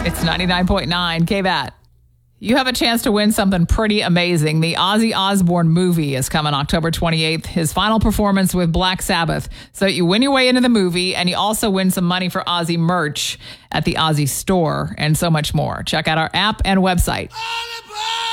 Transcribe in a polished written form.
It's 99.9 KBAT. You have a chance to win something pretty amazing. The Ozzy Osbourne movie is coming October 28th, his final performance with Black Sabbath. So you win your way into the movie, and you also win some money for Ozzy merch at the Ozzy store and so much more. Check out our app and website.